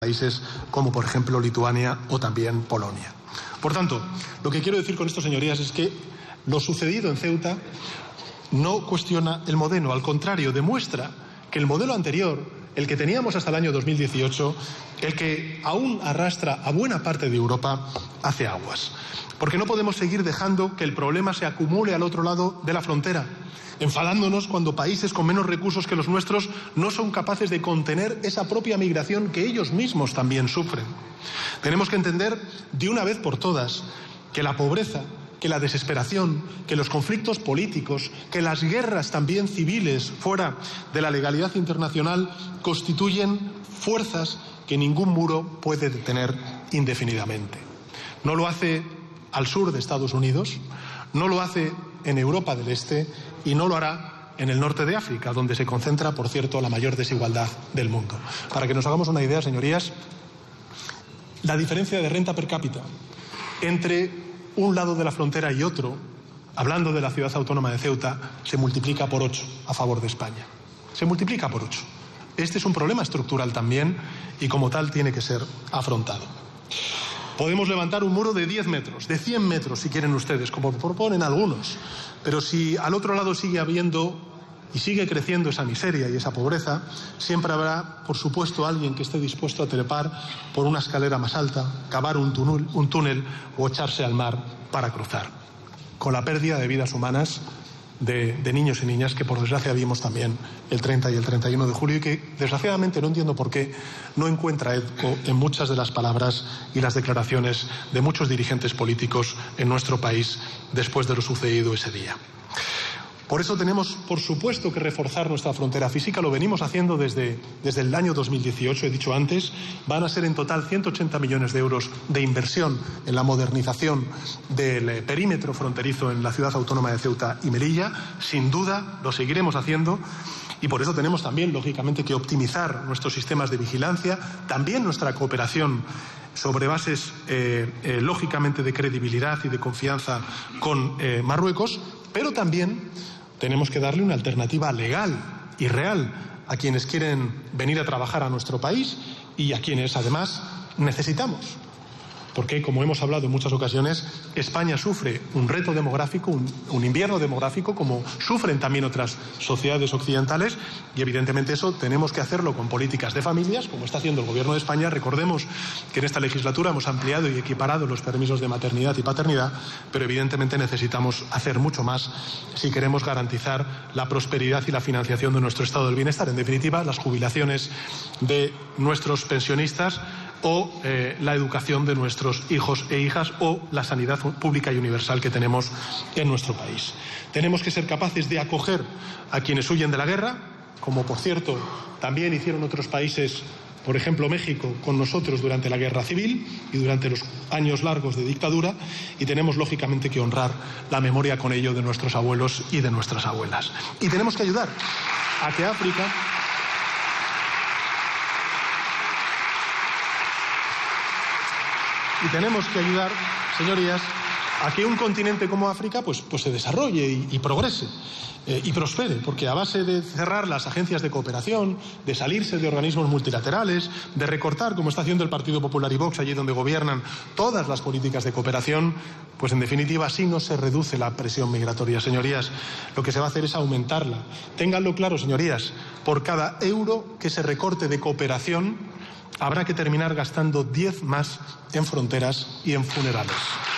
países como, por ejemplo, Lituania o también Polonia. Por tanto, lo que quiero decir con esto, señorías, es que lo sucedido en Ceuta no cuestiona el modelo, al contrario, demuestra que el modelo anterior, el que teníamos hasta el año 2018, el que aún arrastra a buena parte de Europa, hace aguas. Porque no podemos seguir dejando que el problema se acumule al otro lado de la frontera, enfadándonos cuando países con menos recursos que los nuestros no son capaces de contener esa propia migración que ellos mismos también sufren. Tenemos que entender de una vez por todas que la pobreza, que la desesperación, que los conflictos políticos, que las guerras también civiles fuera de la legalidad internacional constituyen fuerzas que ningún muro puede detener indefinidamente. No lo hace al sur de Estados Unidos, no lo hace en Europa del Este y no lo hará en el norte de África, donde se concentra, por cierto, la mayor desigualdad del mundo. Para que nos hagamos una idea, señorías, la diferencia de renta per cápita entre un lado de la frontera y otro, hablando de la ciudad autónoma de Ceuta, se multiplica por 8 a favor de España. Se multiplica por 8. Este es un problema estructural también y como tal tiene que ser afrontado. Podemos levantar un muro de 10 metros, de 100 metros si quieren ustedes, como proponen algunos, pero si al otro lado sigue habiendo y sigue creciendo esa miseria y esa pobreza, siempre habrá, por supuesto, alguien que esté dispuesto a trepar por una escalera más alta, cavar un túnel o echarse al mar para cruzar, con la pérdida de vidas humanas de niños y niñas que por desgracia vimos también el 30 y el 31 de julio y que desgraciadamente no entiendo por qué no encuentra eco en muchas de las palabras y las declaraciones de muchos dirigentes políticos en nuestro país después de lo sucedido ese día. Por eso tenemos, por supuesto, que reforzar nuestra frontera física. Lo venimos haciendo desde el año 2018, he dicho antes. Van a ser en total 180 millones de euros de inversión en la modernización del perímetro fronterizo en la ciudad autónoma de Ceuta y Melilla. Sin duda, lo seguiremos haciendo. Y por eso tenemos también, lógicamente, que optimizar nuestros sistemas de vigilancia, también nuestra cooperación sobre bases, lógicamente, de credibilidad y de confianza con Marruecos, pero también tenemos que darle una alternativa legal y real a quienes quieren venir a trabajar a nuestro país y a quienes, además, necesitamos. Porque, como hemos hablado en muchas ocasiones, España sufre un reto demográfico, un invierno demográfico, como sufren también otras sociedades occidentales, y evidentemente eso tenemos que hacerlo con políticas de familias, como está haciendo el Gobierno de España. Recordemos que en esta legislatura hemos ampliado y equiparado los permisos de maternidad y paternidad, pero evidentemente necesitamos hacer mucho más si queremos garantizar la prosperidad y la financiación de nuestro estado del bienestar. En definitiva, las jubilaciones de nuestros pensionistas o la educación de nuestros hijos e hijas o la sanidad pública y universal que tenemos en nuestro país. Tenemos que ser capaces de acoger a quienes huyen de la guerra, como por cierto también hicieron otros países, por ejemplo México, con nosotros durante la guerra civil y durante los años largos de dictadura, y tenemos lógicamente que honrar la memoria con ello de nuestros abuelos y de nuestras abuelas. Y tenemos que ayudar a que África Y tenemos que ayudar, señorías, a que un continente como África pues se desarrolle y progrese y prospere, porque a base de cerrar las agencias de cooperación, de salirse de organismos multilaterales, de recortar, como está haciendo el Partido Popular y Vox allí donde gobiernan, todas las políticas de cooperación, pues en definitiva así no se reduce la presión migratoria, señorías. Lo que se va a hacer es aumentarla. Ténganlo claro, señorías, por cada euro que se recorte de cooperación habrá que terminar gastando 10 más en fronteras y en funerales.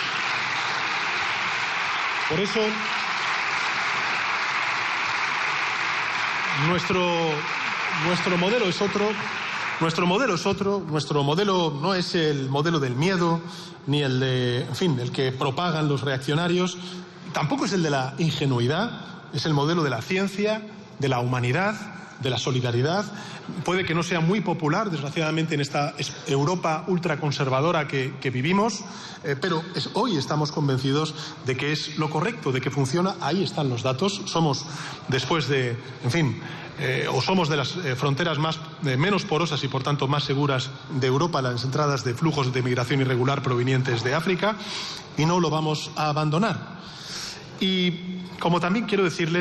Por eso, nuestro modelo es otro. Nuestro modelo no es el modelo del miedo, ni el de, el que propagan los reaccionarios, tampoco es el de la ingenuidad, es el modelo de la ciencia, de la humanidad, de la solidaridad. Puede que no sea muy popular, desgraciadamente, en esta Europa ultraconservadora que vivimos, pero hoy estamos convencidos de que es lo correcto, de que funciona. Ahí están los datos. Somos, después de, somos de las fronteras menos porosas y, por tanto, más seguras de Europa, las entradas de flujos de migración irregular provenientes de África, y no lo vamos a abandonar. Y como también quiero decirles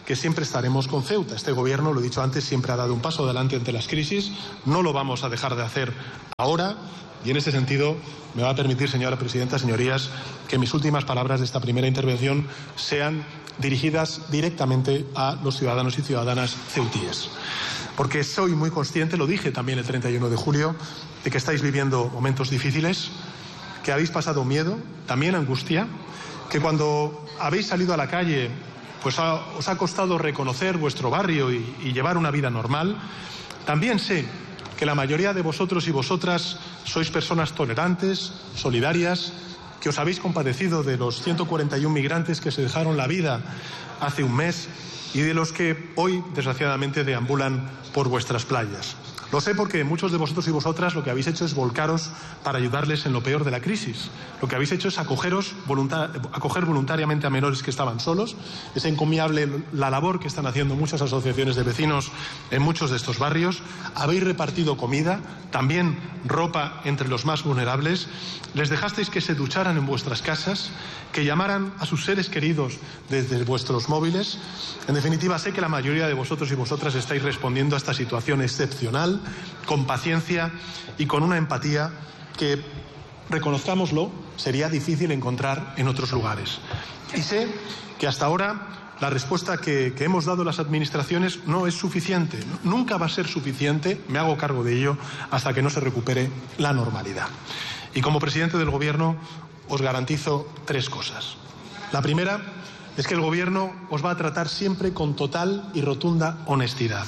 que siempre estaremos con Ceuta. Este Gobierno, lo he dicho antes, siempre ha dado un paso adelante ante las crisis. No lo vamos a dejar de hacer ahora. Y en ese sentido, me va a permitir, señora presidenta, señorías, que mis últimas palabras de esta primera intervención sean dirigidas directamente a los ciudadanos y ciudadanas ceutíes. Porque soy muy consciente, lo dije también el 31 de julio, de que estáis viviendo momentos difíciles, que habéis pasado miedo, también angustia, que cuando habéis salido a la calle pues os ha costado reconocer vuestro barrio y llevar una vida normal. También sé que la mayoría de vosotros y vosotras sois personas tolerantes, solidarias, que os habéis compadecido de los 141 migrantes que se dejaron la vida hace un mes y de los que hoy, desgraciadamente, deambulan por vuestras playas. Lo sé porque muchos de vosotros y vosotras lo que habéis hecho es volcaros para ayudarles en lo peor de la crisis. Lo que habéis hecho es acoger voluntariamente a menores que estaban solos. Es encomiable la labor que están haciendo muchas asociaciones de vecinos en muchos de estos barrios. Habéis repartido comida, también ropa entre los más vulnerables. Les dejasteis que se ducharan en vuestras casas, que llamaran a sus seres queridos desde vuestros móviles. En definitiva, sé que la mayoría de vosotros y vosotras estáis respondiendo a esta situación excepcional, con paciencia y con una empatía que, reconozcámoslo, sería difícil encontrar en otros lugares. Y sé que hasta ahora la respuesta que hemos dado las administraciones no es suficiente, nunca va a ser suficiente, me hago cargo de ello, hasta que no se recupere la normalidad. Y como presidente del Gobierno os garantizo tres cosas. La primera es que el Gobierno os va a tratar siempre con total y rotunda honestidad.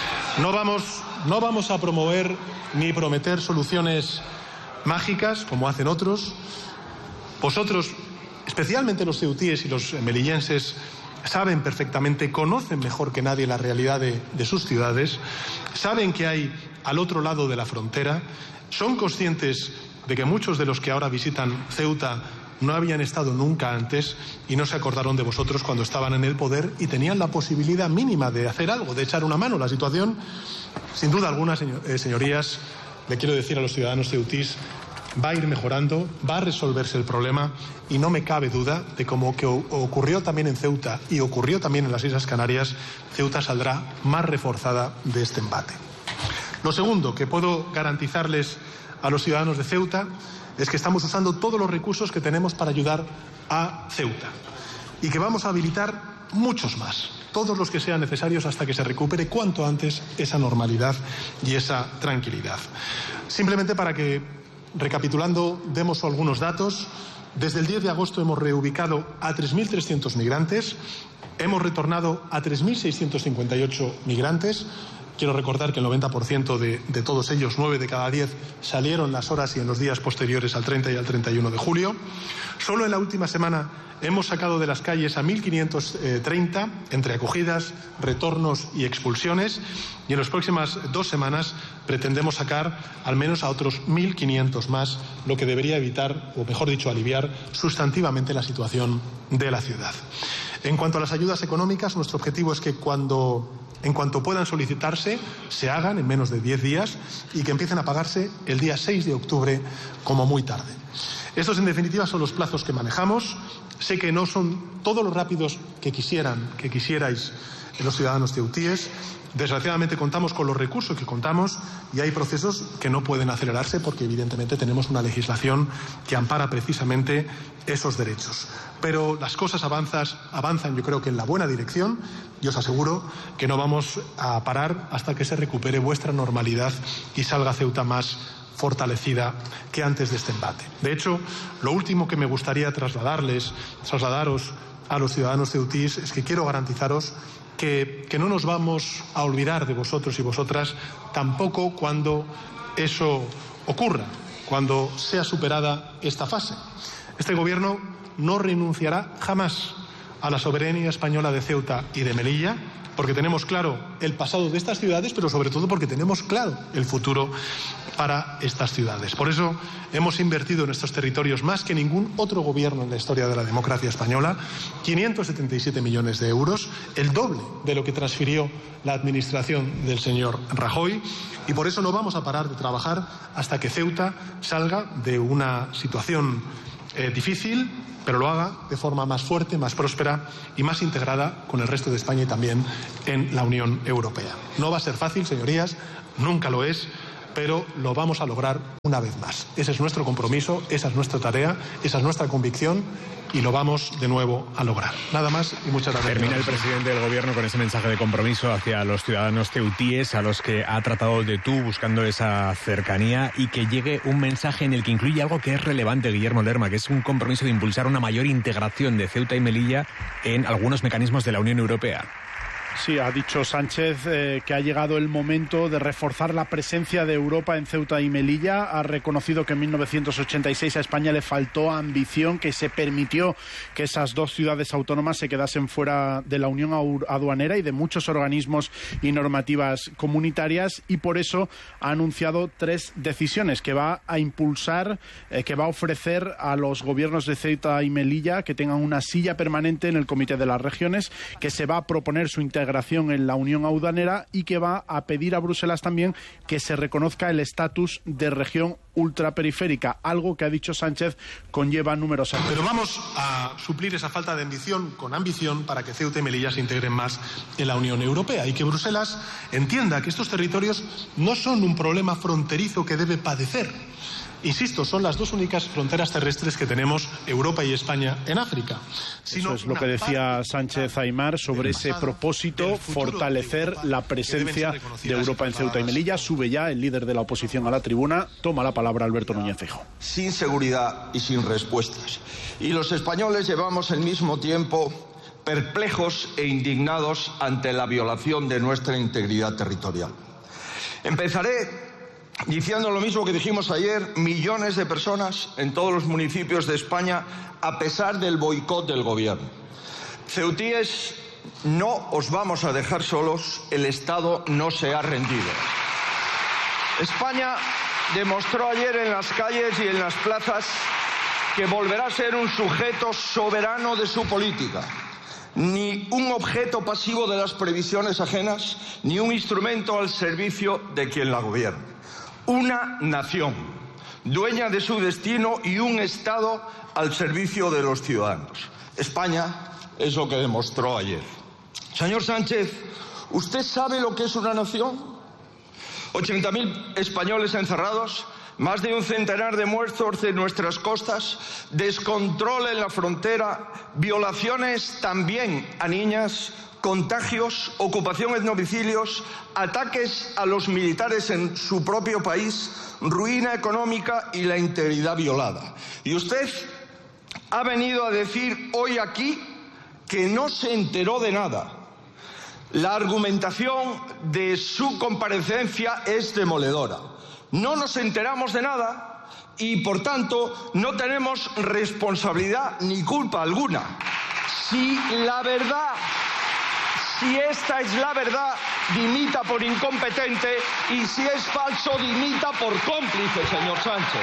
No vamos a promover ni prometer soluciones mágicas, como hacen otros. Vosotros, especialmente los ceutíes y los melillenses, saben perfectamente, conocen mejor que nadie la realidad de sus ciudades, saben que hay al otro lado de la frontera, son conscientes de que muchos de los que ahora visitan Ceuta no habían estado nunca antes y no se acordaron de vosotros cuando estaban en el poder y tenían la posibilidad mínima de hacer algo, de echar una mano. La situación, sin duda alguna, señorías, le quiero decir a los ciudadanos ceutís, va a ir mejorando, va a resolverse el problema y no me cabe duda de como que ocurrió también en Ceuta y ocurrió también en las Islas Canarias, Ceuta saldrá más reforzada de este embate. Lo segundo que puedo garantizarles a los ciudadanos de Ceuta es que estamos usando todos los recursos que tenemos para ayudar a Ceuta y que vamos a habilitar muchos más, todos los que sean necesarios hasta que se recupere cuanto antes esa normalidad y esa tranquilidad. Simplemente para que, recapitulando, demos algunos datos. Desde el 10 de agosto hemos reubicado a 3.300 migrantes, hemos retornado a 3.658 migrantes. Quiero recordar que el 90% de todos ellos, 9 de cada 10, salieron en las horas y en los días posteriores al 30 y al 31 de julio. Solo en la última semana hemos sacado de las calles a 1.530 entre acogidas, retornos y expulsiones, y en las próximas 2 semanas pretendemos sacar al menos a otros 1.500 más, lo que debería evitar, o mejor dicho, aliviar sustantivamente la situación de la ciudad. En cuanto a las ayudas económicas, nuestro objetivo es que en cuanto puedan solicitarse, se hagan en menos de 10 días y que empiecen a pagarse el día 6 de octubre como muy tarde. Estos, en definitiva, son los plazos que manejamos. Sé que no son todos los rápidos que quisierais los ciudadanos ceutíes. Desgraciadamente contamos con los recursos que contamos y hay procesos que no pueden acelerarse porque evidentemente tenemos una legislación que ampara precisamente esos derechos. Pero las cosas avanzan yo creo que en la buena dirección y os aseguro que no vamos a parar hasta que se recupere vuestra normalidad y salga Ceuta más fortalecida que antes de este embate. De hecho, lo último que me gustaría trasladaros a los ciudadanos ceutíes es que quiero garantizaros que no nos vamos a olvidar de vosotros y vosotras tampoco cuando eso ocurra, cuando sea superada esta fase. Este Gobierno no renunciará jamás a la soberanía española de Ceuta y de Melilla, porque tenemos claro el pasado de estas ciudades, pero sobre todo porque tenemos claro el futuro para estas ciudades. Por eso hemos invertido en estos territorios más que ningún otro gobierno en la historia de la democracia española, 577 millones de euros, el doble de lo que transfirió la administración del señor Rajoy, y por eso no vamos a parar de trabajar hasta que Ceuta salga de una situación difícil, pero lo haga de forma más fuerte, más próspera y más integrada con el resto de España y también en la Unión Europea. No va a ser fácil, señorías, nunca lo es, pero lo vamos a lograr una vez más. Ese es nuestro compromiso, esa es nuestra tarea, esa es nuestra convicción y lo vamos de nuevo a lograr. Nada más y muchas gracias. Termina el presidente del Gobierno con ese mensaje de compromiso hacia los ciudadanos ceutíes a los que ha tratado de tú buscando esa cercanía y que llegue un mensaje en el que incluye algo que es relevante, Guillermo Lerma, que es un compromiso de impulsar una mayor integración de Ceuta y Melilla en algunos mecanismos de la Unión Europea. Sí, ha dicho Sánchez que ha llegado el momento de reforzar la presencia de Europa en Ceuta y Melilla. Ha reconocido que en 1986 a España le faltó ambición, que se permitió que esas dos ciudades autónomas se quedasen fuera de la Unión Aduanera y de muchos organismos y normativas comunitarias, y por eso ha anunciado 3 decisiones que va a impulsar, que va a ofrecer a los gobiernos de Ceuta y Melilla que tengan una silla permanente en el Comité de las Regiones, que se va a proponer su integración en la Unión Aduanera y que va a pedir a Bruselas también que se reconozca el estatus de región ultraperiférica, algo que ha dicho Sánchez conlleva numerosas. Pero vamos a suplir esa falta de ambición con ambición para que Ceuta y Melilla se integren más en la Unión Europea y que Bruselas entienda que estos territorios no son un problema fronterizo que debe padecer. Insisto, son las 2 únicas fronteras terrestres que tenemos Europa y España en África. Eso es lo que decía Sánchez Aimar sobre ese propósito, fortalecer la presencia de Europa en Ceuta y Melilla. Sube ya el líder de la oposición a la tribuna. Toma la palabra Alberto Núñez Feijóo. Sin seguridad y sin respuestas. Y los españoles llevamos al mismo tiempo perplejos e indignados ante la violación de nuestra integridad territorial. Empezaré diciendo lo mismo que dijimos ayer: millones de personas en todos los municipios de España, a pesar del boicot del gobierno. Ceutíes, no os vamos a dejar solos, el Estado no se ha rendido. España demostró ayer en las calles y en las plazas que volverá a ser un sujeto soberano de su política. Ni un objeto pasivo de las previsiones ajenas, ni un instrumento al servicio de quien la gobierna. Una nación, dueña de su destino y un Estado al servicio de los ciudadanos. España es lo que demostró ayer. Señor Sánchez, ¿usted sabe lo que es una nación? 80.000 españoles encerrados, más de un centenar de muertos en nuestras costas, descontrol en la frontera, violaciones también a niñas, contagios, ocupación en domicilios, ataques a los militares en su propio país, ruina económica y la integridad violada. Y usted ha venido a decir hoy aquí que no se enteró de nada. La argumentación de su comparecencia es demoledora. No nos enteramos de nada y, por tanto, no tenemos responsabilidad ni culpa alguna. Si esta es la verdad, dimita por incompetente, y si es falso, dimita por cómplice, señor Sánchez.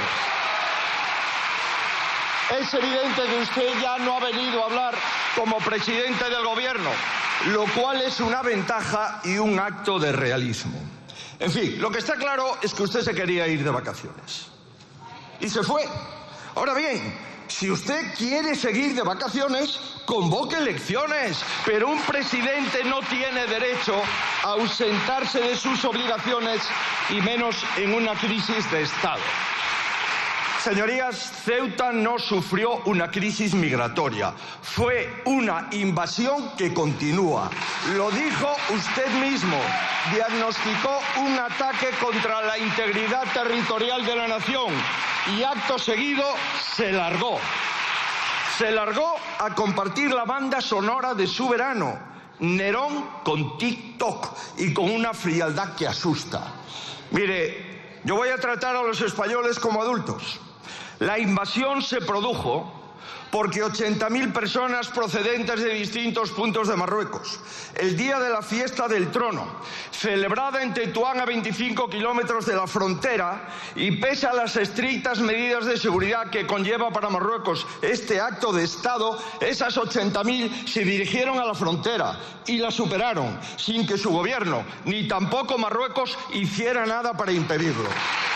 Es evidente que usted ya no ha venido a hablar como presidente del gobierno, lo cual es una ventaja y un acto de realismo. En fin, lo que está claro es que usted se quería ir de vacaciones. Y se fue. Ahora bien, si usted quiere seguir de vacaciones, convoque elecciones, pero un presidente no tiene derecho a ausentarse de sus obligaciones y menos en una crisis de Estado. Señorías, Ceuta no sufrió una crisis migratoria, fue una invasión que continúa. Lo dijo usted mismo, diagnosticó un ataque contra la integridad territorial de la nación y acto seguido se largó. Se largó a compartir la banda sonora de su verano, Nerón con TikTok y con una frialdad que asusta. Mire, yo voy a tratar a los españoles como adultos. La invasión se produjo porque 80.000 personas procedentes de distintos puntos de Marruecos, el día de la fiesta del trono, celebrada en Tetuán a 25 kilómetros de la frontera, y pese a las estrictas medidas de seguridad que conlleva para Marruecos este acto de Estado, esas 80.000 se dirigieron a la frontera y la superaron, sin que su gobierno, ni tampoco Marruecos, hiciera nada para impedirlo.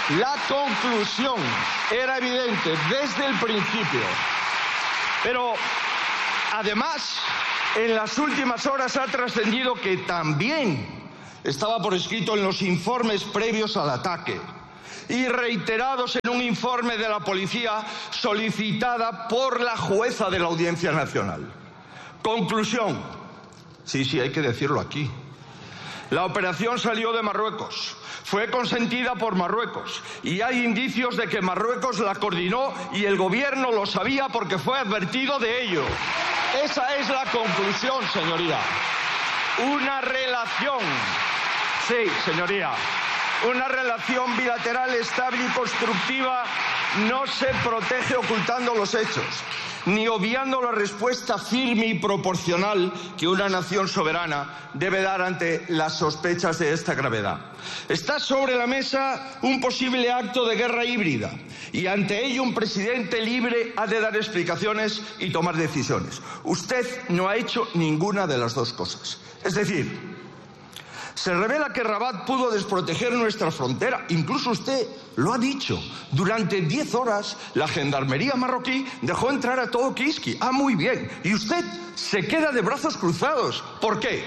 La conclusión era evidente desde el principio. Pero, además, en las últimas horas ha trascendido que también estaba por escrito en los informes previos al ataque y reiterados en un informe de la policía solicitada por la jueza de la Audiencia Nacional. Conclusión. Sí, hay que decirlo aquí. La operación salió de Marruecos, fue consentida por Marruecos y hay indicios de que Marruecos la coordinó y el gobierno lo sabía porque fue advertido de ello. Esa es la conclusión, señoría. Una relación, sí, señoría, una relación bilateral estable y constructiva no se protege ocultando los hechos, ni obviando la respuesta firme y proporcional que una nación soberana debe dar ante las sospechas de esta gravedad. Está sobre la mesa un posible acto de guerra híbrida y ante ello un presidente libre ha de dar explicaciones y tomar decisiones. Usted no ha hecho ninguna de las dos cosas. Es decir, se revela que Rabat pudo desproteger nuestra frontera. Incluso usted lo ha dicho. Durante 10 horas la gendarmería marroquí dejó entrar a todo Kiski. Ah, muy bien. Y usted se queda de brazos cruzados. ¿Por qué?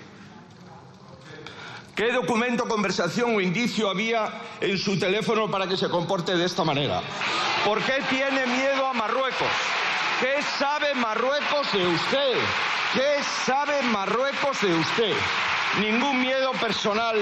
¿Qué documento, conversación o indicio había en su teléfono para que se comporte de esta manera? ¿Por qué tiene miedo a Marruecos? ¿Qué sabe Marruecos de usted? ¿Qué sabe Marruecos de usted? Ningún miedo personal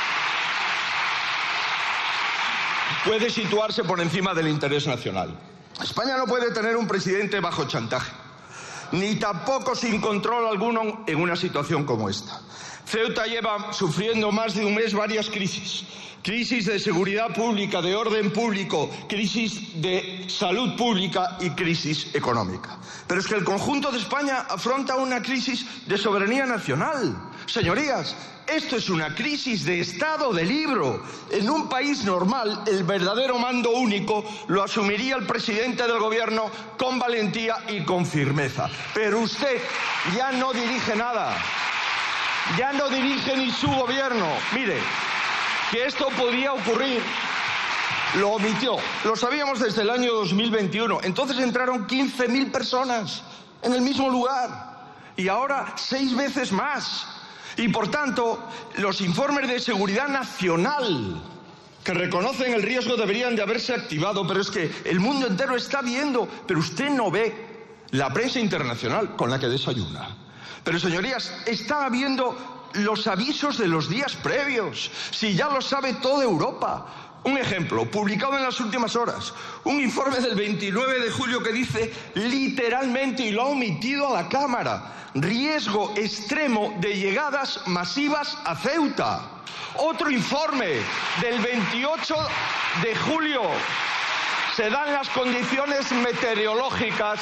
puede situarse por encima del interés nacional. España no puede tener un presidente bajo chantaje, ni tampoco sin control alguno en una situación como esta. Ceuta lleva sufriendo más de un mes varias crisis. Crisis de seguridad pública, de orden público, crisis de salud pública y crisis económica. Pero es que el conjunto de España afronta una crisis de soberanía nacional. Señorías, esto es una crisis de Estado de libro. En un país normal, el verdadero mando único lo asumiría el presidente del gobierno con valentía y con firmeza. Pero usted ya no dirige nada. Ya no dirige ni su gobierno. Mire, que esto podía ocurrir, lo omitió. Lo sabíamos desde el año 2021. Entonces entraron 15.000 personas en el mismo lugar. Y ahora 6 veces más. Y por tanto, los informes de seguridad nacional que reconocen el riesgo deberían de haberse activado, pero es que el mundo entero está viendo, pero usted no ve la prensa internacional con la que desayuna. Pero señorías, está viendo los avisos de los días previos, si ya lo sabe toda Europa. Un ejemplo, publicado en las últimas horas, un informe del 29 de julio que dice literalmente, y lo ha omitido a la Cámara, riesgo extremo de llegadas masivas a Ceuta. Otro informe del 28 de julio, se dan las condiciones meteorológicas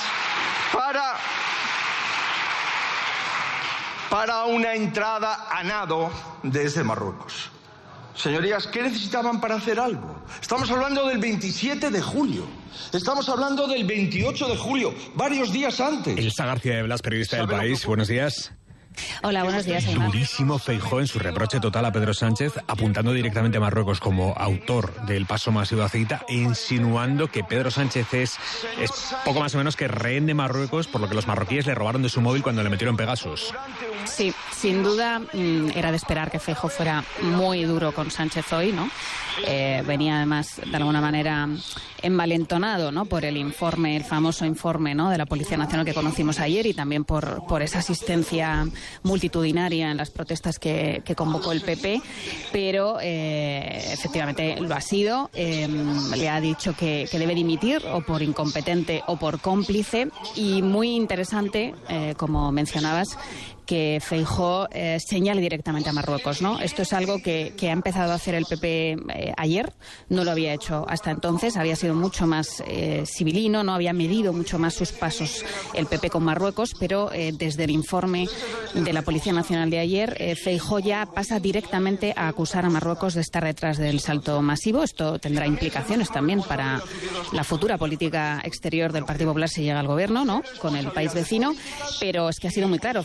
para una entrada a nado desde Marruecos. Señorías, ¿qué necesitaban para hacer algo? Estamos hablando del 27 de julio. Estamos hablando del 28 de julio, varios días antes. Elsa García de Blas, periodista del País. Buenos días. Hola, buenos días, Aymar. Durísimo Feijóo en su reproche total a Pedro Sánchez, apuntando directamente a Marruecos como autor del paso masivo a Ceuta e insinuando que Pedro Sánchez es poco más o menos que rehén de Marruecos por lo que los marroquíes le robaron de su móvil cuando le metieron Pegasus. Sí, sin duda era de esperar que Feijóo fuera muy duro con Sánchez hoy, ¿no? Venía además de alguna manera envalentonado, ¿no? Por el informe, el famoso informe, ¿no? De la Policía Nacional que conocimos ayer y también por esa asistencia multitudinaria en las protestas que convocó el PP, pero efectivamente lo ha sido. Le ha dicho que debe dimitir o por incompetente o por cómplice, y muy interesante, como mencionabas, que Feijóo señale directamente a Marruecos, ¿no? Esto es algo que ha empezado a hacer el PP ayer, no lo había hecho hasta entonces, había sido mucho más civilino, no había medido mucho más sus pasos el PP con Marruecos, pero desde el informe de la Policía Nacional de ayer, Feijóo ya pasa directamente a acusar a Marruecos de estar detrás del salto masivo. Esto tendrá implicaciones también para la futura política exterior del Partido Popular si llega al gobierno, ¿no? Con el país vecino, pero es que ha sido muy claro Feijóo.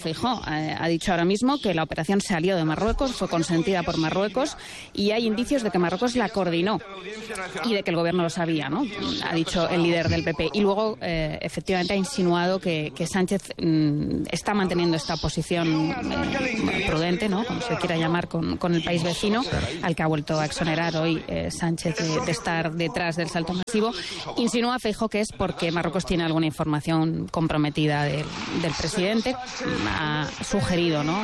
ha dicho ahora mismo que la operación salió de Marruecos, fue consentida por Marruecos y hay indicios de que Marruecos la coordinó y de que el gobierno lo sabía, ¿no? Ha dicho el líder del PP. Y luego, efectivamente, ha insinuado que Sánchez está manteniendo esta posición prudente, ¿no?, como se quiera llamar, con el país vecino, al que ha vuelto a exonerar hoy Sánchez de estar detrás del salto masivo. Insinúa Feijóo que es porque Marruecos tiene alguna información comprometida del presidente. Ha sugerido, ¿no?,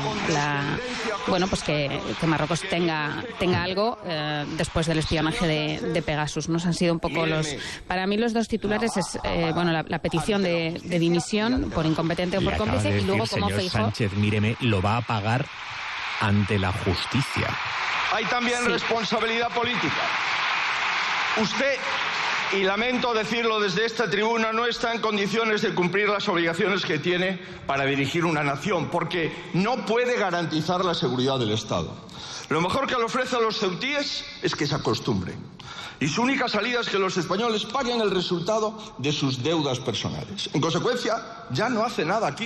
pues que Marruecos tenga algo después del espionaje de Pegasus, ¿no? Han sido un poco para mí los dos titulares es la petición de dimisión por incompetente o por cómplice, y luego como señor Feijóo, Sánchez, míreme, lo va a pagar ante la justicia. Hay también responsabilidad política. Usted, y lamento decirlo desde esta tribuna, no está en condiciones de cumplir las obligaciones que tiene para dirigir una nación, porque no puede garantizar la seguridad del Estado. Lo mejor que le ofrece a los ceutíes es que se acostumbren. Y su única salida es que los españoles paguen el resultado de sus deudas personales. En consecuencia, ya no hace nada aquí.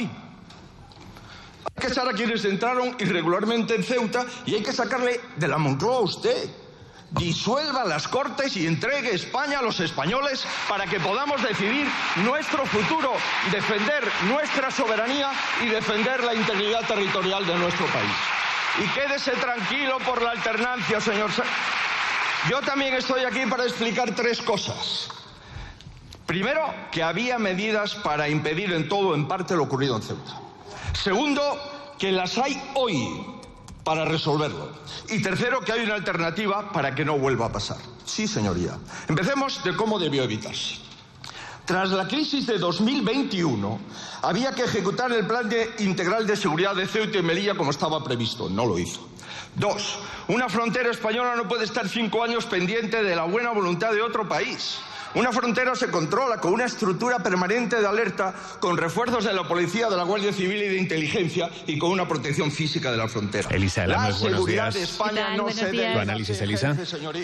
Hay que echar a quienes entraron irregularmente en Ceuta y hay que sacarle de la Moncloa a usted. Disuelva las Cortes y entregue España a los españoles para que podamos decidir nuestro futuro, defender nuestra soberanía y defender la integridad territorial de nuestro país. Y quédese tranquilo por la alternancia, señor Sánchez. Yo también estoy aquí para explicar tres cosas. Primero, que había medidas para impedir en todo o en parte lo ocurrido en Ceuta. Segundo, que las hay hoy para resolverlo. Y tercero, que hay una alternativa para que no vuelva a pasar. Sí, señoría. Empecemos de cómo debió evitarse. Tras la crisis de 2021, había que ejecutar el plan integral de seguridad de Ceuta y Melilla como estaba previsto. No lo hizo. 2. Una frontera española no puede estar 5 años pendiente de la buena voluntad de otro país. Una frontera se controla con una estructura permanente de alerta, con refuerzos de la policía, de la Guardia Civil y de inteligencia, y con una protección física de la frontera. Elisa Elames, buenos días. De España no se debe. ¿Tu análisis, Elisa?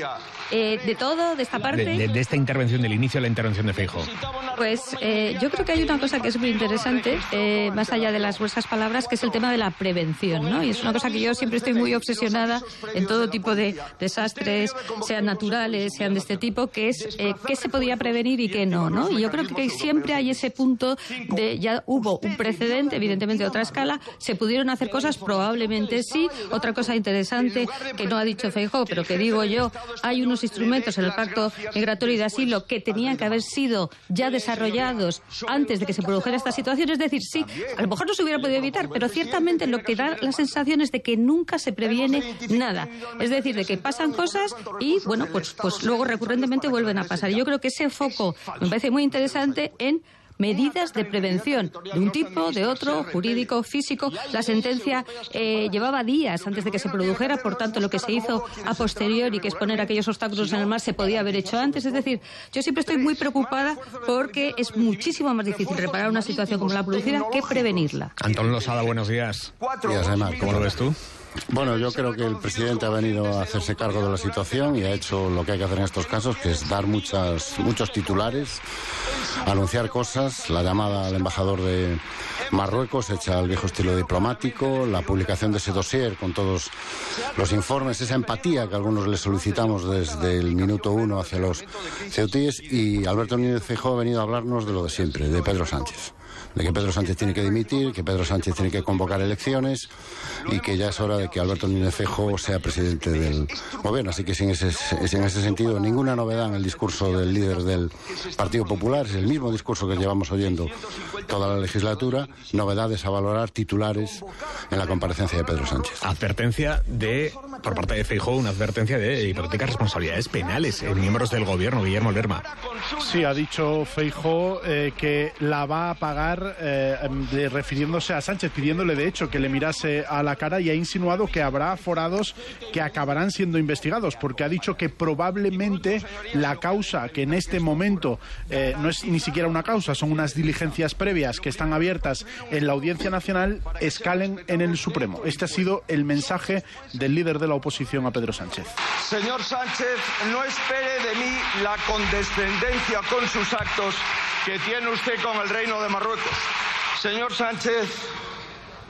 De todo, de esta parte. De esta intervención, del inicio de la intervención de Feijóo. Pues yo creo que hay una cosa que es muy interesante, más allá de las gruesas palabras, que es el tema de la prevención, ¿no? Y es una cosa que yo siempre estoy muy obsesionada en todo tipo de desastres, sean naturales, sean de este tipo, que es qué se podía prevenir y qué no, ¿no? Y yo creo que siempre hay ese punto de ya hubo un precedente, evidentemente de otra escala, se pudieron hacer cosas, probablemente sí. Otra cosa interesante que no ha dicho Feijóo, pero que digo yo, hay unos instrumentos en el Pacto Migratorio y de Asilo que tenían que haber sido ya desarrollados antes de que se produjera esta situación. Es decir, sí, a lo mejor no se hubiera podido evitar, pero ciertamente lo que da la sensación es de que nunca se previene nada. Es decir, de que pasan cosas y, bueno, pues luego recurrentemente vuelven a pasar. Y yo creo que ese foco me parece muy interesante en medidas de prevención, de un tipo, de otro, jurídico, físico. La sentencia llevaba días antes de que se produjera, por tanto, lo que se hizo a posteriori, que es poner aquellos obstáculos en el mar, se podía haber hecho antes. Es decir, yo siempre estoy muy preocupada porque es muchísimo más difícil reparar una situación como la producida que prevenirla. Antón Losada, buenos días. Días, Emma. ¿Cómo lo ves tú? Bueno, yo creo que el presidente ha venido a hacerse cargo de la situación y ha hecho lo que hay que hacer en estos casos, que es dar muchos titulares, anunciar cosas, la llamada al embajador de Marruecos hecha al viejo estilo diplomático, la publicación de ese dossier con todos los informes, esa empatía que algunos le solicitamos desde el minuto 1 hacia los ceutíes, y Alberto Núñez Feijóo ha venido a hablarnos de lo de siempre, de Pedro Sánchez. De que Pedro Sánchez tiene que dimitir, que Pedro Sánchez tiene que convocar elecciones y que ya es hora de que Alberto Núñez Feijóo sea presidente del gobierno. Así que en ese sentido, ninguna novedad en el discurso del líder del Partido Popular. Es el mismo discurso que llevamos oyendo toda la legislatura. Novedades a valorar, titulares en la comparecencia de Pedro Sánchez. Advertencia por parte de Feijóo, una advertencia de hipotéticas responsabilidades penales en miembros del gobierno, Guillermo Lerma. Sí, ha dicho Feijóo que la va a pagar refiriéndose a Sánchez, pidiéndole de hecho que le mirase a la cara, y ha insinuado que habrá aforados que acabarán siendo investigados, porque ha dicho que probablemente la causa, que en este momento no es ni siquiera una causa, son unas diligencias previas que están abiertas en la Audiencia Nacional, escalen en el Supremo. Este ha sido el mensaje del líder de la oposición a Pedro Sánchez. Señor Sánchez, no espere de mí la condescendencia con sus actos que tiene usted con el Reino de Marruecos. Señor Sánchez,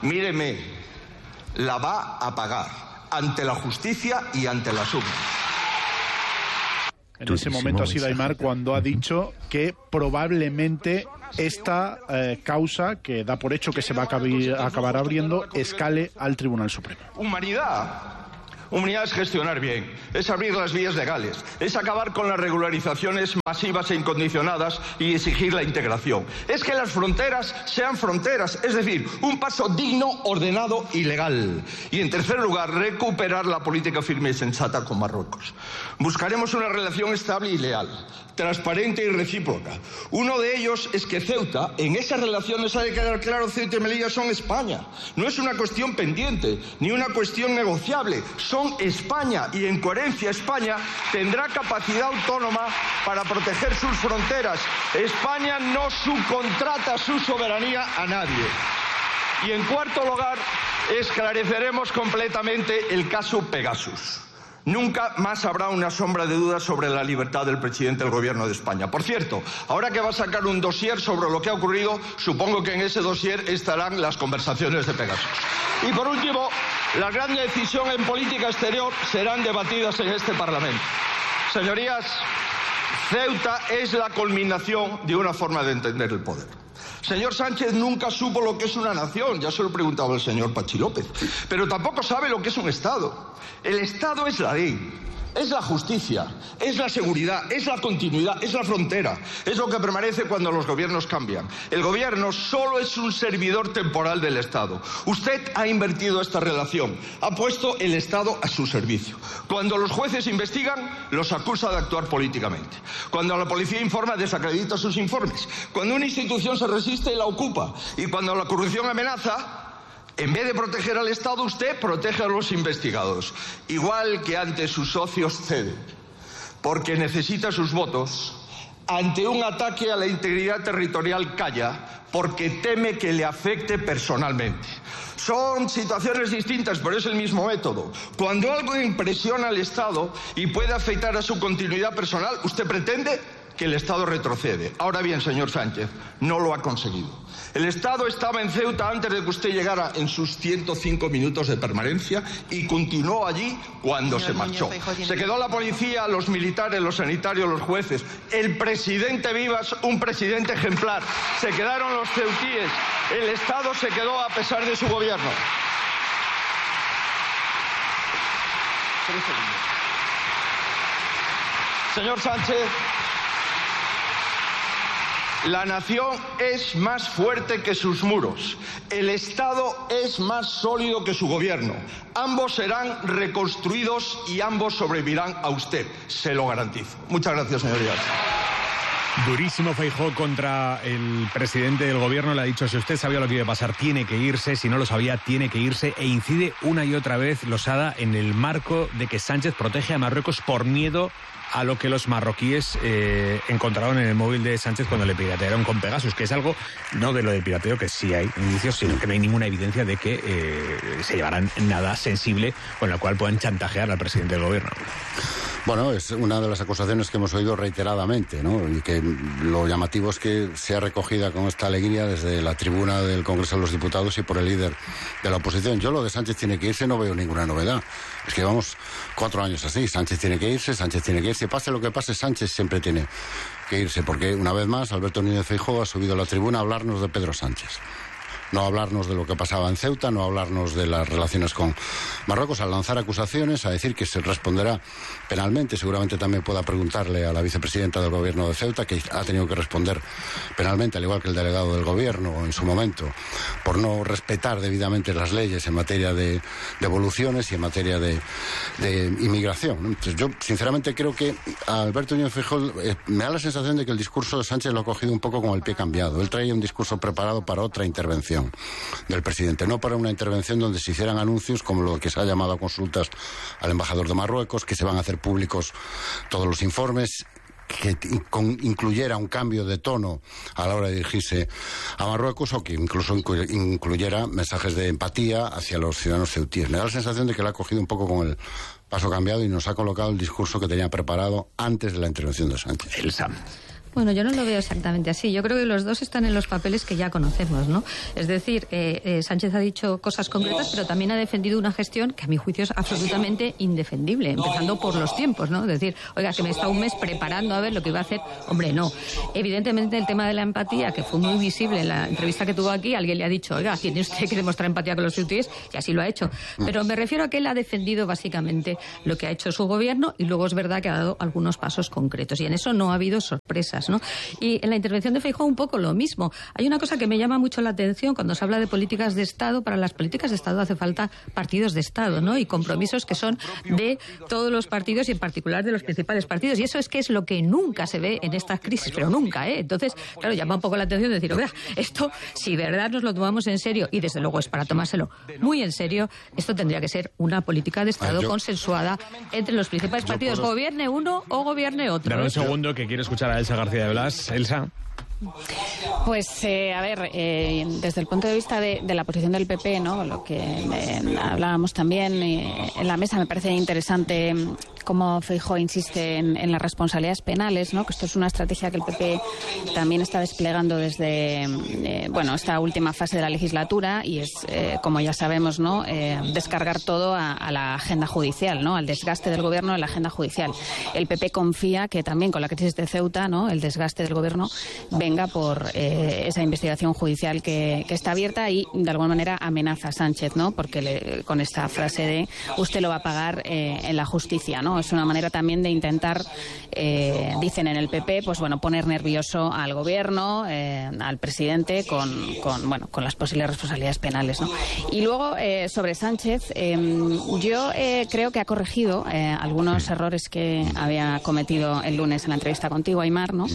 míreme, la va a pagar ante la justicia y ante las urnas. En ese momento ha sido Aimar cuando ha dicho que probablemente esta causa, que da por hecho que se va a acabar abriendo, escale al Tribunal Supremo. Humanidad es gestionar bien, es abrir las vías legales, es acabar con las regularizaciones masivas e incondicionadas y exigir la integración. Es que las fronteras sean fronteras, es decir, un paso digno, ordenado y legal. Y en tercer lugar, recuperar la política firme y sensata con Marruecos. Buscaremos una relación estable y leal, transparente y recíproca. Uno de ellos es que Ceuta, en esas relaciones ha de quedar claro, Ceuta y Melilla son España. No es una cuestión pendiente, ni una cuestión negociable, son España, y en coherencia España tendrá capacidad autónoma para proteger sus fronteras. España no subcontrata su soberanía a nadie. Y en cuarto lugar, esclareceremos completamente el caso Pegasus. Nunca más habrá una sombra de duda sobre la libertad del presidente del Gobierno de España. Por cierto, ahora que va a sacar un dossier sobre lo que ha ocurrido, supongo que en ese dossier estarán las conversaciones de Pegasus. Y por último, las grandes decisiones en política exterior serán debatidas en este Parlamento. Señorías, Ceuta es la culminación de una forma de entender el poder. Señor Sánchez nunca supo lo que es una nación, ya se lo preguntaba el señor Pachi López, pero tampoco sabe lo que es un Estado. El Estado es la ley, es la justicia, es la seguridad, es la continuidad, es la frontera, es lo que permanece cuando los gobiernos cambian. El gobierno solo es un servidor temporal del Estado. Usted ha invertido esta relación, ha puesto el Estado a su servicio. Cuando los jueces investigan, los acusa de actuar políticamente. Cuando la policía informa, desacredita sus informes. Cuando una institución se resiste, la ocupa. Y cuando la corrupción amenaza, en vez de proteger al Estado, usted protege a los investigados. Igual que ante sus socios cede, porque necesita sus votos. Ante un ataque a la integridad territorial calla, porque teme que le afecte personalmente. Son situaciones distintas, pero es el mismo método. Cuando algo impresiona al Estado y puede afectar a su continuidad personal, usted pretende que el Estado retrocede. Ahora bien, señor Sánchez, no lo ha conseguido. El Estado estaba en Ceuta antes de que usted llegara en sus 105 minutos de permanencia y continuó allí cuando se marchó. Se quedó la policía, los militares, los sanitarios, los jueces. El presidente Vivas, un presidente ejemplar. Se quedaron los ceutíes. El Estado se quedó a pesar de su gobierno. Señor Sánchez, la nación es más fuerte que sus muros. El Estado es más sólido que su gobierno. Ambos serán reconstruidos y ambos sobrevivirán a usted. Se lo garantizo. Muchas gracias, señorías. Durísimo Feijóo contra el presidente del gobierno. Le ha dicho, si usted sabía lo que iba a pasar, tiene que irse. Si no lo sabía, tiene que irse. E incide una y otra vez Losada en el marco de que Sánchez protege a Marruecos por miedo a lo que los marroquíes encontraron en el móvil de Sánchez cuando le piratearon con Pegasus, que es algo, no de lo del pirateo, que sí hay indicios, sino que no hay ninguna evidencia de que se llevaran nada sensible con la cual puedan chantajear al presidente del gobierno. Bueno, es una de las acusaciones que hemos oído reiteradamente, ¿no? Y que lo llamativo es que sea recogida con esta alegría desde la tribuna del Congreso de los Diputados y por el líder de la oposición. Yo lo de Sánchez tiene que irse no veo ninguna novedad. Es que llevamos 4 años así. Sánchez tiene que irse, Sánchez tiene que irse. Pase lo que pase, Sánchez siempre tiene que irse, porque una vez más Alberto Núñez Feijóo ha subido a la tribuna a hablarnos de Pedro Sánchez. No hablarnos de lo que pasaba en Ceuta, no hablarnos de las relaciones con Marruecos, a lanzar acusaciones, a decir que se responderá penalmente. Seguramente también pueda preguntarle a la vicepresidenta del gobierno de Ceuta, que ha tenido que responder penalmente, al igual que el delegado del gobierno en su momento, por no respetar debidamente las leyes en materia de devoluciones y en materia de inmigración. Entonces, yo sinceramente creo que a Alberto Núñez Feijóo me da la sensación de que el discurso de Sánchez lo ha cogido un poco con el pie cambiado. Él traía un discurso preparado para otra intervención del presidente, no para una intervención donde se hicieran anuncios como lo que se ha llamado a consultas al embajador de Marruecos, que se van a hacer públicos todos los informes, que incluyera un cambio de tono a la hora de dirigirse a Marruecos, o que incluso incluyera mensajes de empatía hacia los ciudadanos ceutíes. Me da la sensación de que le ha cogido un poco con el paso cambiado y nos ha colocado el discurso que tenía preparado antes de la intervención de Sánchez. El SAM. Bueno, yo no lo veo exactamente así. Yo creo que los dos están en los papeles que ya conocemos, ¿no? Es decir, Sánchez ha dicho cosas concretas, pero también ha defendido una gestión que a mi juicio es absolutamente indefendible, empezando por los tiempos, ¿no? Es decir, oiga, que me he estado un mes preparando a ver lo que iba a hacer. Hombre, no. Evidentemente el tema de la empatía, que fue muy visible en la entrevista que tuvo aquí, alguien le ha dicho, oiga, tiene usted que demostrar empatía con los CUTs, y así lo ha hecho. Pero me refiero a que él ha defendido básicamente lo que ha hecho su gobierno y luego es verdad que ha dado algunos pasos concretos y en eso no ha habido sorpresas, ¿no? Y en la intervención de Feijóo un poco lo mismo. Hay una cosa que me llama mucho la atención cuando se habla de políticas de Estado. Para las políticas de Estado hace falta partidos de Estado, ¿no? Y compromisos que son de todos los partidos y en particular de los principales partidos. Y eso es que es lo que nunca se ve en estas crisis, pero nunca, ¿eh? Entonces, claro, llama un poco la atención de decir, oiga, esto, si de verdad nos lo tomamos en serio, y desde luego es para tomárselo muy en serio, esto tendría que ser una política de Estado consensuada entre los principales partidos, gobierne uno o gobierne otro. Dame un segundo que quiero escuchar a Elsa García de Blas. Elsa. Pues, a ver, desde el punto de vista de la posición del PP, ¿no? Lo que hablábamos también en la mesa, me parece interesante cómo Feijóo insiste en las responsabilidades penales, ¿no? Que esto es una estrategia que el PP también está desplegando desde, esta última fase de la legislatura y es, como ya sabemos, ¿no? Descargar todo a la agenda judicial, ¿no? Al desgaste del gobierno en la agenda judicial. El PP confía que también con la crisis de Ceuta, ¿no? El desgaste del gobierno venga por esa investigación judicial que está abierta y de alguna manera amenaza a Sánchez, ¿no? Porque con esta frase de usted lo va a pagar en la justicia, ¿no? Es una manera también de intentar, dicen en el PP, pues bueno, poner nervioso al gobierno, al presidente con las posibles responsabilidades penales, ¿no? Y luego sobre Sánchez, yo creo que ha corregido algunos errores que había cometido el lunes en la entrevista contigo, Aimar, ¿no?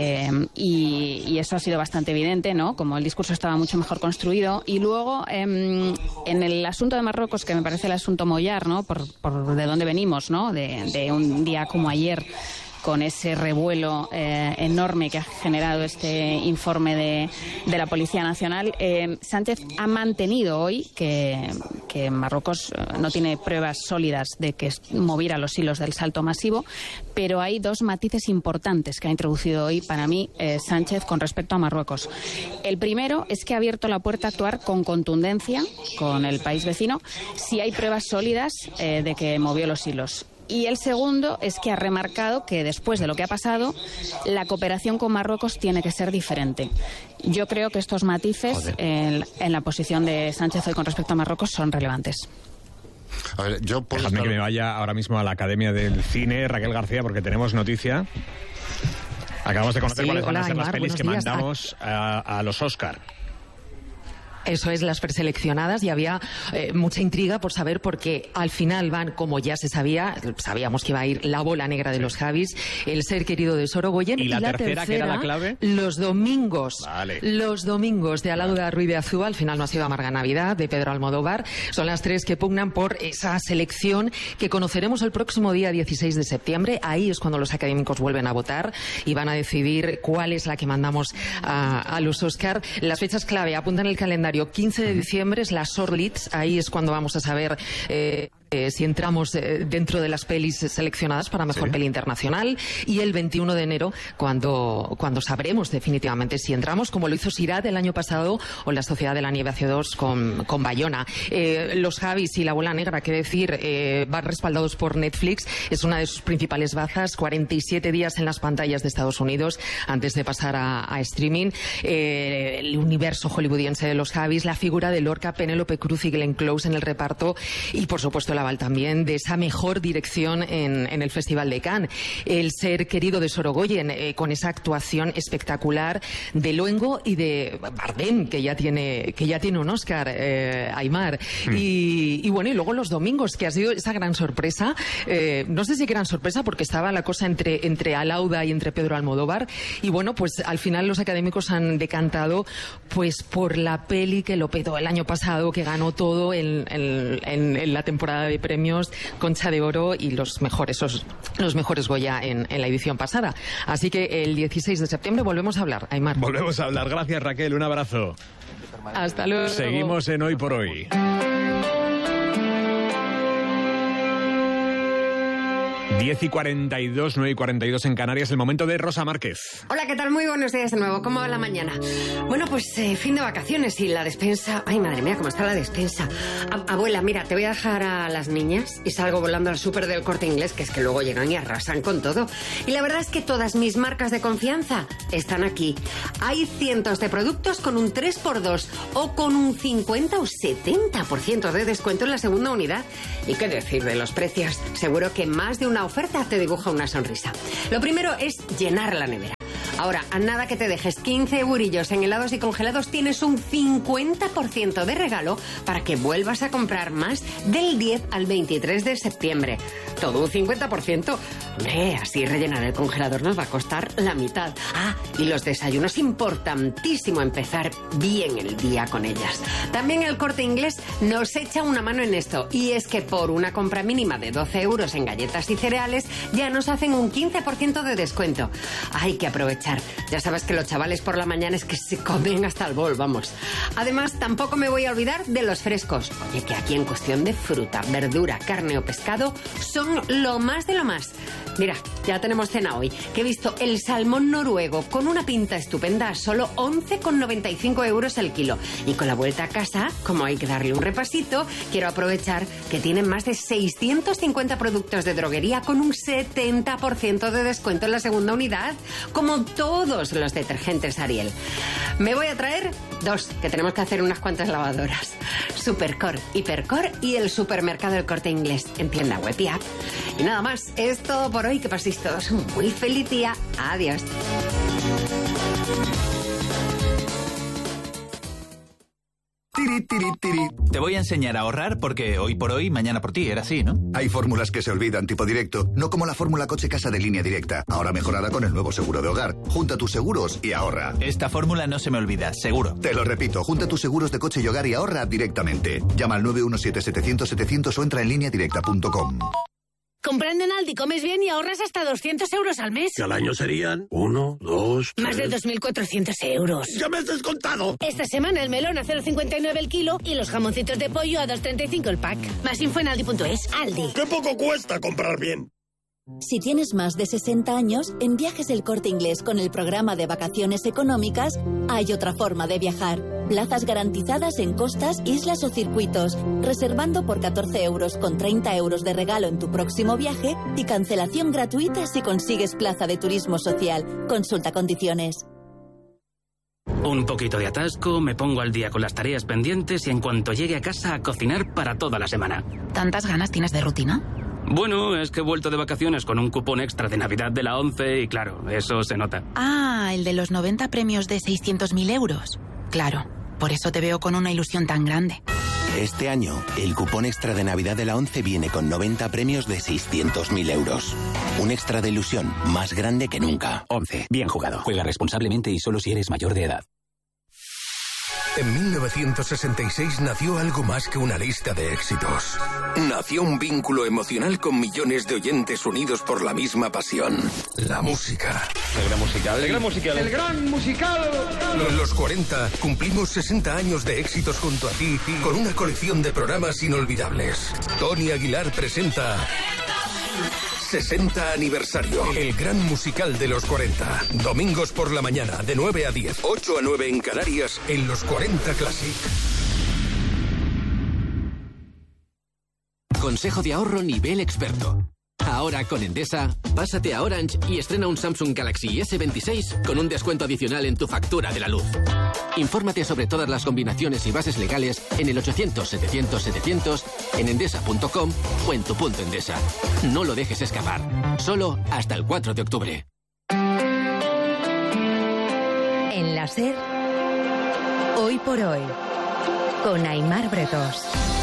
Y eso ha sido bastante evidente, ¿no? Como el discurso estaba mucho mejor construido. Y luego, en el asunto de Marruecos, que me parece el asunto mollar, ¿no? Por de dónde venimos, ¿no? De un día como ayer, con ese revuelo enorme que ha generado este informe de la Policía Nacional. Sánchez ha mantenido hoy que Marruecos no tiene pruebas sólidas de que moviera los hilos del salto masivo, pero hay dos matices importantes que ha introducido hoy para mí Sánchez con respecto a Marruecos. El primero es que ha abierto la puerta a actuar con contundencia con el país vecino si hay pruebas sólidas de que movió los hilos. Y el segundo es que ha remarcado que después de lo que ha pasado, la cooperación con Marruecos tiene que ser diferente. Yo creo que estos matices en la posición de Sánchez hoy con respecto a Marruecos son relevantes. A ver, Déjame que me vaya ahora mismo a la Academia del Cine, Raquel García, porque tenemos noticia. Acabamos de conocer cuáles van a ser las pelis que mandamos a los Oscar. Eso es, las preseleccionadas, y había mucha intriga por saber por qué al final van, como ya se sabía, sabíamos que iba a ir La bola negra de los Javis, El ser querido de Sorogoyen, y la tercera, que era la clave, Los domingos. Vale. Los domingos de Alauda Ruiz de Azúa, al final no ha sido Amarga Navidad, de Pedro Almodóvar, son las tres que pugnan por esa selección que conoceremos el próximo día 16 de septiembre. Ahí es cuando los académicos vuelven a votar y van a decidir cuál es la que mandamos a los Oscar. Las fechas clave apuntan el calendario. 15 de diciembre es la Sorlitz, ahí es cuando vamos a saber si entramos dentro de las pelis seleccionadas para mejor peli internacional, y el 21 de enero cuando sabremos definitivamente si entramos, como lo hizo Sirat el año pasado o La Sociedad de la Nieve hace 2 con Bayona. Los Javis y La bola negra, que decir, van respaldados por Netflix, es una de sus principales bazas, 47 días en las pantallas de Estados Unidos antes de pasar a streaming. El universo hollywoodiense de los Javis, la figura de Lorca, Penélope Cruz y Glenn Close en el reparto, y por supuesto el aval también de esa mejor dirección en el Festival de Cannes. El ser querido de Sorogoyen, con esa actuación espectacular de Luengo y de Bardem, que ya tiene un Oscar, Aimar. Y bueno, y luego los domingos, que ha sido esa gran sorpresa, no sé si gran sorpresa porque estaba la cosa entre Alauda y entre Pedro Almodóvar, y bueno, pues al final los académicos han decantado pues por la peli que lo petó el año pasado, que ganó todo en la temporada de premios, Concha de Oro y los mejores Goya en la edición pasada. Así que el 16 de septiembre volvemos a hablar, Aimar. Volvemos a hablar. Gracias, Raquel. Un abrazo. Hasta luego. Seguimos en Hoy por Hoy. 10:42, 9:42 en Canarias, el momento de Rosa Márquez. Hola, ¿qué tal? Muy buenos días de nuevo. ¿Cómo va la mañana? Bueno, pues fin de vacaciones y la despensa... Ay, madre mía, ¿cómo está la despensa? Abuela, mira, te voy a dejar a las niñas y salgo volando al súper del Corte Inglés, que es que luego llegan y arrasan con todo. Y la verdad es que todas mis marcas de confianza están aquí. Hay cientos de productos con un 3x2 o con un 50 o 70% de descuento en la segunda unidad. ¿Y qué decir de los precios? Seguro que más de una oferta te dibuja una sonrisa. Lo primero es llenar la nevera. Ahora, a nada que te dejes 15 eurillos en helados y congelados, tienes un 50% de regalo para que vuelvas a comprar más del 10 al 23 de septiembre. Todo un 50%. Hombre, así rellenar el congelador nos va a costar la mitad. Ah, y los desayunos, importantísimo empezar bien el día con ellas. También el Corte Inglés nos echa una mano en esto. Y es que por una compra mínima de 12 euros en galletas y cereales, ya nos hacen un 15% de descuento. Hay que aprovechar. Ya sabes que los chavales por la mañana es que se comen hasta el bol, vamos. Además, tampoco me voy a olvidar de los frescos. Oye, que aquí en cuestión de fruta, verdura, carne o pescado, son lo más de lo más. Mira, ya tenemos cena hoy, que he visto el salmón noruego con una pinta estupenda a solo 11,95 euros el kilo. Y con la vuelta a casa, como hay que darle un repasito, quiero aprovechar que tienen más de 650 productos de droguería con un 70% de descuento en la segunda unidad, como todos los detergentes Ariel. Me voy a traer 2, que tenemos que hacer unas cuantas lavadoras. Supercore, Hipercore y el supermercado del Corte Inglés en tienda web y app. Y nada más, es todo por hoy. Que paséis todos un muy feliz día. Adiós. Te voy a enseñar a ahorrar porque hoy por hoy, mañana por ti, era así, ¿no? Hay fórmulas que se olvidan tipo directo, no como la fórmula coche-casa de Línea Directa, ahora mejorada con el nuevo seguro de hogar. Junta tus seguros y ahorra. Esta fórmula no se me olvida, seguro. Te lo repito, junta tus seguros de coche y hogar y ahorra directamente. Llama al 917-700-700 o entra en lineadirecta.com. Comprando en Aldi comes bien y ahorras hasta 200 euros al mes. Que al año serían 1, 2, 3... Más de 2.400 euros. ¡Ya me has descontado! Esta semana el melón a 0,59 el kilo y los jamoncitos de pollo a 2,35 el pack. Más info en aldi.es. Aldi. ¡Qué poco cuesta comprar bien! Si tienes más de 60 años, en Viajes El Corte Inglés con el programa de vacaciones económicas, hay otra forma de viajar. Plazas garantizadas en costas, islas o circuitos, reservando por 14 euros con 30 euros de regalo en tu próximo viaje y cancelación gratuita si consigues plaza de turismo social. Consulta condiciones. Un poquito de atasco, me pongo al día con las tareas pendientes y en cuanto llegue a casa a cocinar para toda la semana. ¿Tantas ganas tienes de rutina? Bueno, es que he vuelto de vacaciones con un cupón extra de Navidad de la 11 y claro, eso se nota. Ah, el de los 90 premios de 600.000 euros. Claro, por eso te veo con una ilusión tan grande. Este año, el cupón extra de Navidad de la 11 viene con 90 premios de 600.000 euros. Un extra de ilusión más grande que nunca. 11. Bien jugado. Juega responsablemente y solo si eres mayor de edad. En 1966 nació algo más que una lista de éxitos. Nació un vínculo emocional con millones de oyentes unidos por la misma pasión. La música. El gran musical. El gran musical. El gran musical. En los 40 cumplimos 60 años de éxitos junto a ti con una colección de programas inolvidables. Tony Aguilar presenta 60 aniversario. El gran musical de los 40. Domingos por la mañana, de 9 a 10. 8 a 9 en Canarias, en los 40 Classic. Consejo de ahorro nivel experto. Ahora con Endesa, pásate a Orange y estrena un Samsung Galaxy S26 con un descuento adicional en tu factura de la luz. Infórmate sobre todas las combinaciones y bases legales en el 800-700-700, en endesa.com o en tu punto Endesa. No lo dejes escapar. Solo hasta el 4 de octubre. En la SER, Hoy por Hoy, con Aimar Bretos.